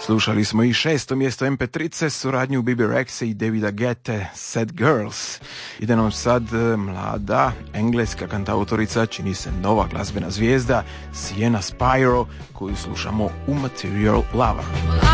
Slušali smo i 6. mjesto MP3-ce, suradnju Bibi Rexa i Davida Guette, Sad Girls. Ide nam sad mlada engleska kantautorica, čini se nova glazbena zvijezda, Sienna Spiro, koju slušamo u Material Lover.